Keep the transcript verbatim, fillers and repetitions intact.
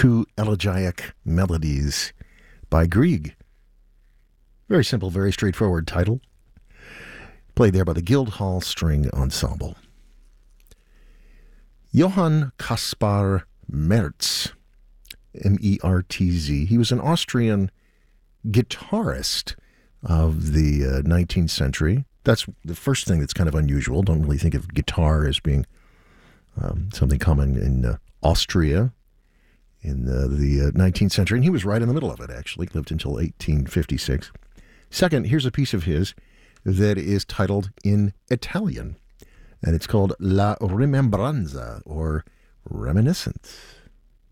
Two Elegiac Melodies by Grieg. Very simple, very straightforward title. Played there by the Guildhall String Ensemble. Johann Caspar Merz, M E R T Z. He was an Austrian guitarist of the uh, nineteenth century. That's the first thing that's kind of unusual. Don't really think of guitar as being um, something common in uh, Austria in the, the uh, nineteenth century. And he was right in the middle of it, actually. Lived until eighteen fifty-six. Second, here's a piece of his that is titled in Italian. And it's called La Rimembranza, or Reminiscence.